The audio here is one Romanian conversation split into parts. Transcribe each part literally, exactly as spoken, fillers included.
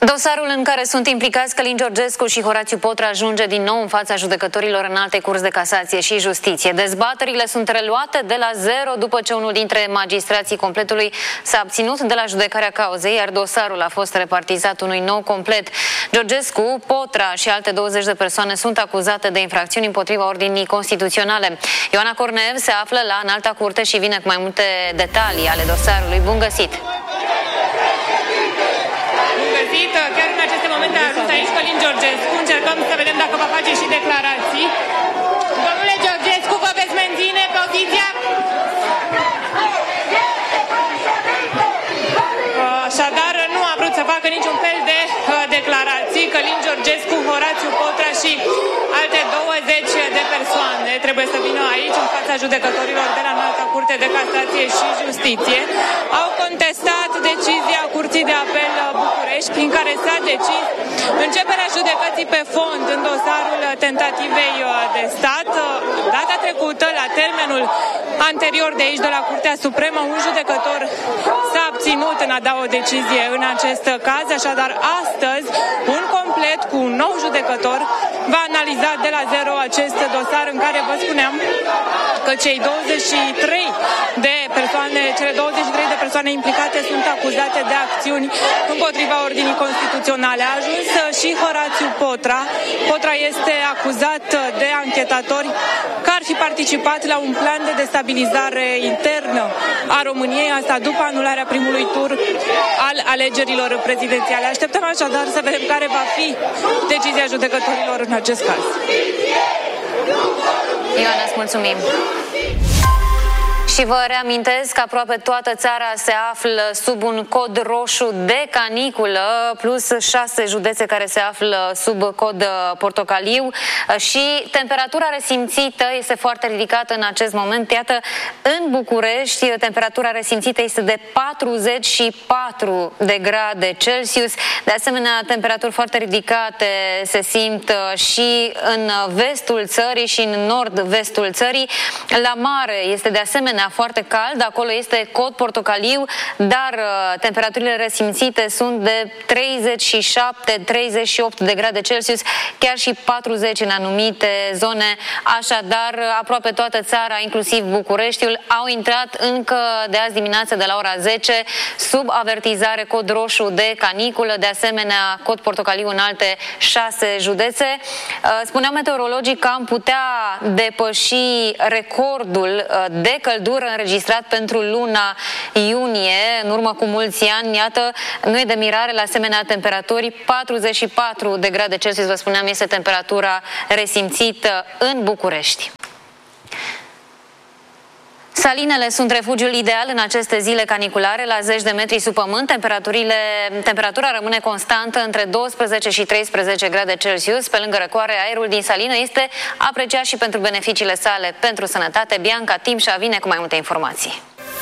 Dosarul în care sunt implicați Călin Georgescu și Horațiu Potra ajunge din nou în fața judecătorilor în alte curți de casație și justiție. Dezbaterile sunt reluate de la zero după ce unul dintre magistrații completului s-a abținut de la judecarea cauzei, iar dosarul a fost repartizat unui nou complet. Georgescu, Potra și alte douăzeci de persoane sunt acuzate de infracțiuni împotriva ordinii constituționale. Ioana Cornev se află la Înalta Curte și vine cu mai multe detalii ale dosarului. Bun găsit! Chiar în aceste momente a ajuns aici Călin Georgescu. Încercăm să vedem dacă va face și declarații. Domnule Georgescu, vă veți menține poziția? Așadar, nu a vrut să facă niciun fel de uh, declarații. Călin Georgescu, Horațiu Potra și alte douăzeci de persoane trebuie să vină aici în fața judecătorilor de la Înalta Curte de Casație și Justiție. Au contestat decizia Curții de Apel București, prin care s-a decis începerea judecății pe fond în dosarul tentativei de stat. Data trecută, la termenul anterior de aici, de la Curtea Supremă, un judecător s-a abținut în a da o decizie în acest caz, așadar astăzi un complet cu un nou judecător va analiza de la zero acest dosar în care vă spuneam că cei douăzeci și trei de persoane, cele douăzeci și trei de persoane implicate sunt acuzate de acțiuni împotriva ordinii constituționale. A ajuns și Horațiu Potra. Potra este acuzat de anchetatori că ar fi participat la un plan de destabilizare internă a României, asta după anularea primului tur al alegerilor prezidențiale. Așteptăm așadar să vedem care va fi decizia judecătorilor în acest caz. Ioana, îți mulțumim! Și vă reamintesc că aproape toată țara se află sub un cod roșu de caniculă, plus șase județe care se află sub cod portocaliu și temperatura resimțită este foarte ridicată în acest moment. Iată, în București, temperatura resimțită este de patruzeci și patru de grade Celsius. De asemenea, temperaturi foarte ridicate se simt și în vestul țării și în nord-vestul țării. La mare este de asemenea foarte cald, acolo este cod portocaliu, dar uh, temperaturile resimțite sunt de treizeci și șapte treizeci și opt de grade Celsius, chiar și patruzeci în anumite zone. Așadar, aproape toată țara, inclusiv Bucureștiul, au intrat încă de azi dimineață de la ora zece sub avertizare cod roșu de caniculă, de asemenea cod portocaliu în alte șase județe. Uh, spuneau meteorologii că am putea depăși recordul uh, de căldură înregistrat pentru luna iunie, în urmă cu mulți ani. Iată, nu e de mirare la asemenea temperaturi. patruzeci și patru de grade Celsius, vă spuneam, este temperatura resimțită în București. Salinele sunt refugiul ideal în aceste zile caniculare, la zeci de metri sub pământ. Temperaturile, temperatura rămâne constantă între douăsprezece și treisprezece grade Celsius. Pe lângă răcoare, aerul din salină este apreciat și pentru beneficiile sale pentru sănătate. Bianca Timșa vine cu mai multe informații.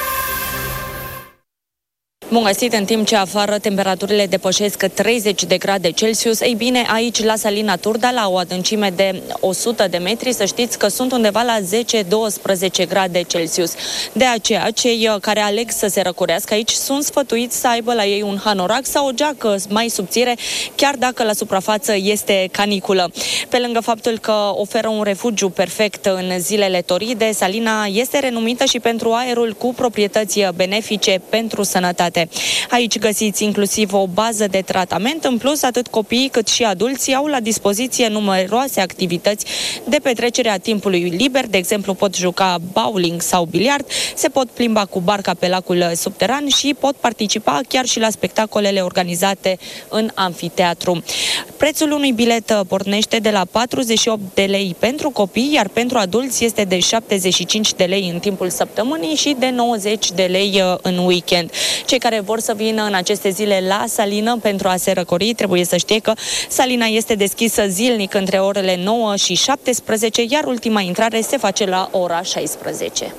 Bun găsit! În timp ce afară temperaturile depășesc treizeci de grade Celsius, ei bine, aici la Salina Turda, la o adâncime de o sută de metri, să știți că sunt undeva la zece douăsprezece grade Celsius. De aceea, cei care aleg să se răcorească aici sunt sfătuiți să aibă la ei un hanorac sau o geacă mai subțire, chiar dacă la suprafață este caniculă. Pe lângă faptul că oferă un refugiu perfect în zilele toride, Salina este renumită și pentru aerul cu proprietăți benefice pentru sănătate. Aici găsiți inclusiv o bază de tratament. În plus, atât copiii cât și adulții au la dispoziție numeroase activități de petrecere a timpului liber. De exemplu, pot juca bowling sau biliard, se pot plimba cu barca pe lacul subteran și pot participa chiar și la spectacolele organizate în amfiteatru. Prețul unui bilet pornește de la patruzeci și opt de lei pentru copii, iar pentru adulți este de șaptezeci și cinci de lei în timpul săptămânii și de nouăzeci de lei în weekend. Cei care vor să vină în aceste zile la Salină pentru a se răcori trebuie să știe că Salina este deschisă zilnic între orele nouă și șaptesprezece, iar ultima intrare se face la ora șaisprezece.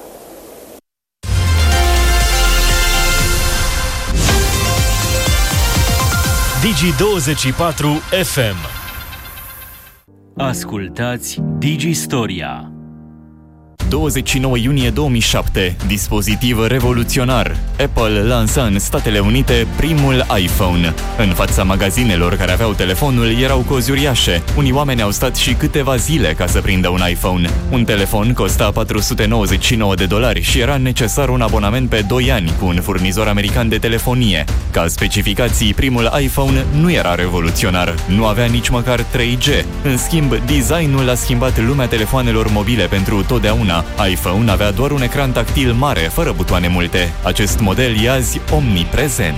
Digi douăzeci și patru F M. Ascultați Digi Storia. douăzeci și nouă iunie două mii șapte, dispozitiv revoluționar. Apple lansa în Statele Unite primul iPhone. În fața magazinelor care aveau telefonul erau cozi uriașe. Unii oameni au stat și câteva zile ca să prindă un iPhone. Un telefon costa patru sute nouăzeci și nouă de dolari și era necesar un abonament pe doi ani cu un furnizor american de telefonie. Ca specificații, primul iPhone nu era revoluționar, nu avea nici măcar trei G. În schimb, designul a schimbat lumea telefoanelor mobile pentru totdeauna. iPhone avea doar un ecran tactil mare, fără butoane multe. Acest model e azi omniprezent.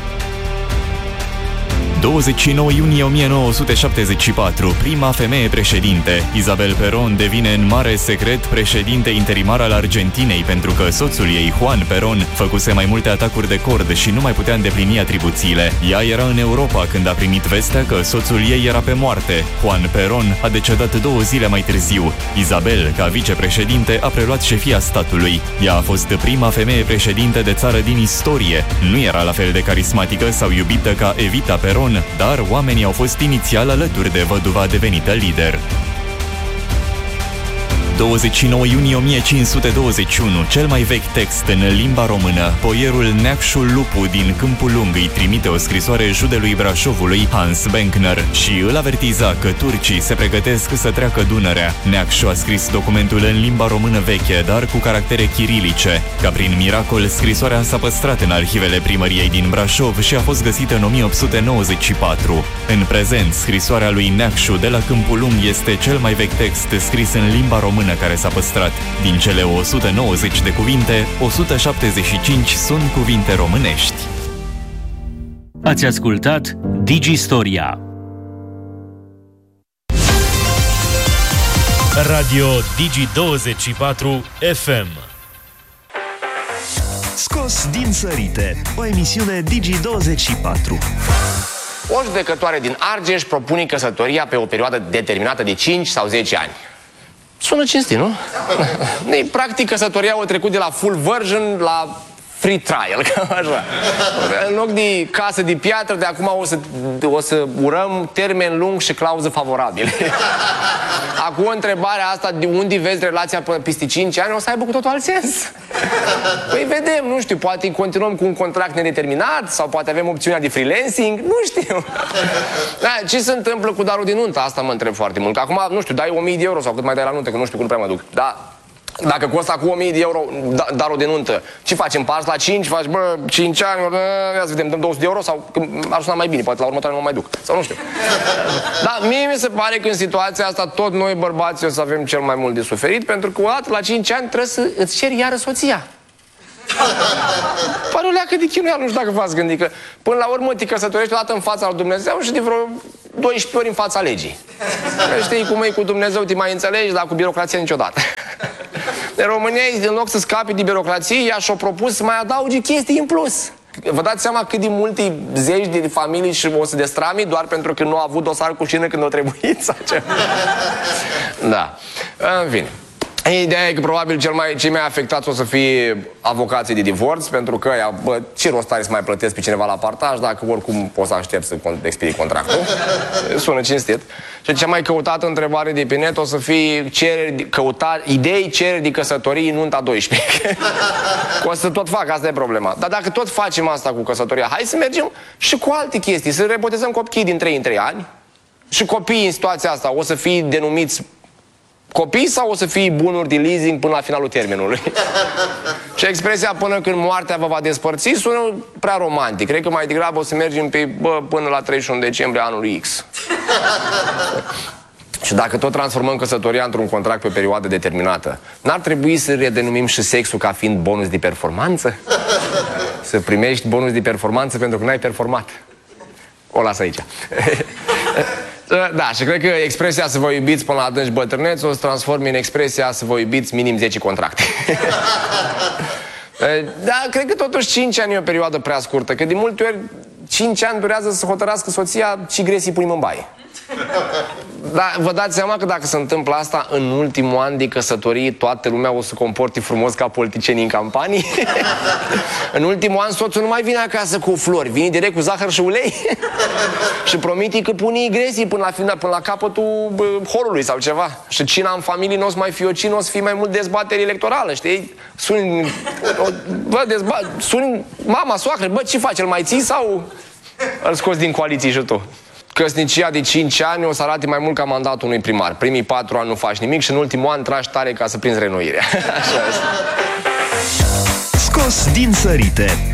douăzeci și nouă iunie o mie nouă sute șaptezeci și patru, prima femeie președinte. Isabel Perón devine în mare secret președinte interimar al Argentinei pentru că soțul ei, Juan Perón, făcuse mai multe atacuri de cord și nu mai putea îndeplini atribuțiile. Ea era în Europa când a primit vestea că soțul ei era pe moarte. Juan Perón a decedat două zile mai târziu. Isabel, ca vicepreședinte, a preluat șefia statului. Ea a fost prima femeie președinte de țară din istorie. Nu era la fel de carismatică sau iubită ca Evita Perón, dar oamenii au fost inițial alături de văduva devenită lider. douăzeci și nouă iunie o mie cinci sute douăzeci și unu, cel mai vechi text în limba română. Boierul Neacșul Lupu din Câmpul Lung îi trimite o scrisoare judelui Brașovului, Hans Benkner, și îl avertiza că turcii se pregătesc să treacă Dunărea. Neacșu a scris documentul în limba română veche, dar cu caractere chirilice. Ca prin miracol, scrisoarea s-a păstrat în arhivele primăriei din Brașov și a fost găsită în o mie opt sute nouăzeci și patru. În prezent, scrisoarea lui Neacșu de la Câmpul Lung este cel mai vechi text scris în limba română care s-a păstrat. Din cele o sută nouăzeci de cuvinte, o sută șaptezeci și cinci sunt cuvinte românești. Ați ascultat Digistoria. Radio Digi douăzeci și patru F M. Scos din sărite, o emisiune Digi douăzeci și patru. O judecătoare din Argeș propune căsătoria pe o perioadă determinată de cinci sau zece ani. Sună cinstit, nu? Ei, practic, căsătoria au trecut de la full version la free trial, cam așa. În loc de casă de piatră, de acum o să, o să urăm termen lung și clauză favorabilă. Acum, întrebarea asta, de unde vezi relația peste cinci ani, o să aibă cu totul alt sens. Păi vedem, nu știu, poate continuăm cu un contract nedeterminat sau poate avem opțiunea de freelancing, nu știu. Da, ce se întâmplă cu darul de nuntă? Asta mă întreb foarte mult. Că acum, nu știu, dai o mie de euro sau cât mai dai la nuntă, că nu știu cum prea mă duc. Da. Dacă costă cu o mie de euro da, darul de nuntă, ce faci? Împarți la cinci, faci, bă, cinci ani, bă, ia să vedem, dăm două sute de euro sau ar suna mai bine, poate la următoare nu mă mai duc, sau nu știu. Dar mie mi se pare că în situația asta tot noi bărbații o să avem cel mai mult de suferit, pentru că odată la cinci ani trebuie să îți ceri iară soția. Pare o leacă de chinuială, nu știu dacă v-ați gândit că până la urmă te căsătorești odată în fața lui Dumnezeu și de vreo doisprezece ori în fața legii. Că știi cum e cu Dumnezeu, te mai înțelegi, dar cu birocrația niciodată. De România, în loc să scapi de birocrație, ea și-a propus să mai adauge chestii în plus. Vă dați seama cât de multe zeci de familii și o să destrami doar pentru că nu a avut dosar cu șină când a trebuit sau ce? Da. În fine. Ideea e că probabil cel mai, cei mai afectați o să fie avocații de divorț, pentru că ea, bă, ce rost are să mai plătesc pe cineva la partaj dacă oricum poți să aștept să expedii contractul. Sună cinstit. Și cea mai căutată întrebare de pe net o să fie cereri, căuta, idei, cereri de căsătorii nunta doisprezece. O să tot fac, asta e problema. Dar dacă tot facem asta cu căsătoria, hai să mergem și cu alte chestii, să rebotezăm copiii din trei în trei ani și copiii în situația asta o să fie denumiți copii sau o să fie bunuri de leasing până la finalul termenului? Și expresia până când moartea vă va despărți sună prea romantic. Cred că mai degrabă o să mergem pe, bă, până la treizeci și unu decembrie anului X. Și dacă tot transformăm căsătoria într-un contract pe perioadă determinată, n-ar trebui să redenumim și sexul ca fiind bonus de performanță? Să primești bonus de performanță pentru că n-ai performat. O las aici. Da, și cred că expresia să vă iubiți până la adânci bătrâneți o să transformi în expresia să vă iubiți minim zece contracte. Da, cred că totuși cinci ani e o perioadă prea scurtă, că de multe ori cinci ani durează să hotărască soția ce gresii punem în baie. Dar vă dați seama că dacă se întâmplă asta în ultimul an de căsătorie, toată lumea o să comporte frumos ca politicienii în campanii? În ultimul an soțul nu mai vine acasă cu flori, vine direct cu zahăr și ulei și promite că pune igresii până la, final, până la capătul bă, horului sau ceva. Și cina în familie nu o să mai fie o cină, o să fie mai mult dezbatere electorală, știi? Suni, o, bă, dezba, suni mama, soacră, bă, ce faci, îl mai ții sau îl scoți din coaliție și tu? Căsnicia de cinci ani o să arate mai mult ca mandatul unui primar. Primii patru ani nu faci nimic și în ultimul an tragi tare ca să prinzi reînnoirea. Așa este. Scos din sărite.